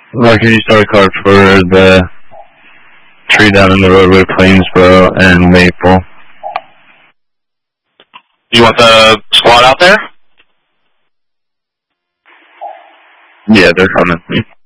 Mark, can you start a card for the tree down in the roadway, Plainsboro and Maple? You want the squad out there? Yeah, they're coming.